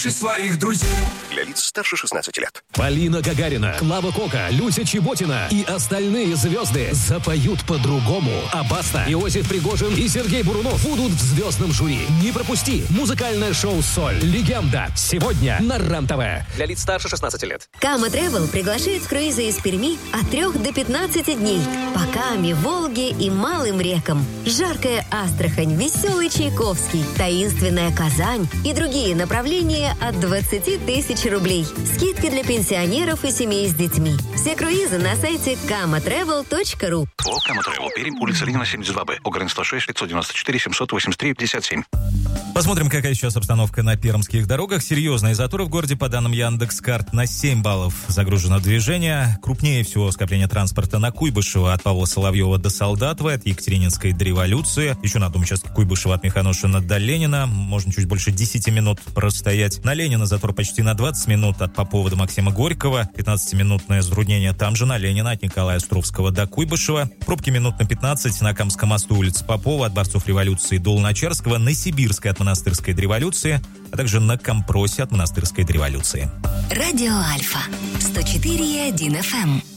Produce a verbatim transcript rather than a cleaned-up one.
своих друзей. Для лиц старше шестнадцати лет. Полина Гагарина, Клава Кока, Люся Чеботина и остальные звезды запоют по-другому. А Баста, Иосиф Пригожин и Сергей Бурунов будут в звездном жюри. Не пропусти музыкальное шоу «Соль. Легенда». Сегодня на РЕН-ТВ. Для лиц старше шестнадцати лет. Кама Travel приглашает в круизы из Перми от трех до пятнадцати дней. По Каме, Волге и малым рекам. Жаркая Астрахань, веселый Чайковский, таинственная Казань и другие направления от двадцати тысяч рублей. Скидки для пенсионеров и семей с детьми. Все круизы на сайте кама тревел точка ру. О, Кама Travel. Пермь, улица Ленина, семьдесят два Б. Огрен сто шесть, пятьсот девяносто четыре, семьсот восемьдесят три, пятьдесят семь. Посмотрим, какая сейчас обстановка на пермских дорогах. Серьезные заторы в городе, по данным Яндекс.Карт, на семь баллов загружено движение. Крупнее всего скопление транспорта на Куйбышева от Павла Соловьева до Солдатовой, от Екатерининской до Революции. Еще на том участке Куйбышева от Механошина до Ленина. Можно чуть больше десяти минут простоять. На Ленина затор почти на двадцать минут от Попова до Максима Горького. пятнадцатиминутное затруднение там же на Ленина от Николая Островского до Куйбышева. Пробки минут на пятнадцать на Камском мосту улицы Попова от Борцов Революции до Луначарского, на Сибирской от Монастырской до Революции, а также на Компросе от Монастырской до Революции. Радио Альфа сто четыре и один эф эм.